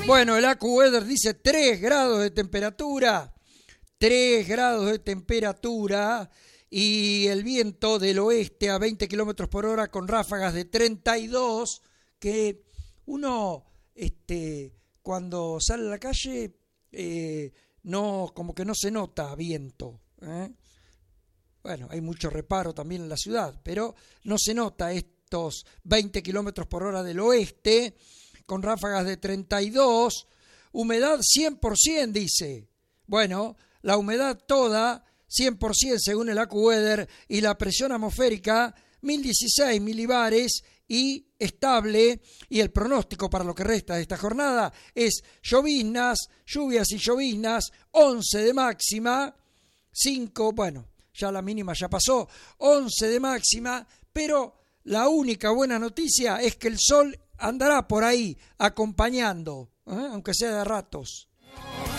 Bueno, el AccuWeather dice 3 grados de temperatura. 3 grados de temperatura y el viento del oeste a 20 kilómetros por hora con ráfagas de 32, que uno cuando sale a la calle no, como que no se nota viento, ¿eh? Bueno, hay mucho reparo también en la ciudad, pero no se nota estos 20 kilómetros por hora del oeste con ráfagas de 32, humedad 100%, dice. Bueno, la humedad toda, 100% según el AccuWeather, y la presión atmosférica, 1016 milibares y estable. Y el pronóstico para lo que resta de esta jornada es lloviznas, lluvias y lloviznas, 11 de máxima, 5, bueno, ya la mínima ya pasó, 11 de máxima, pero la única buena noticia es que el sol andará por ahí acompañando, aunque sea de ratos.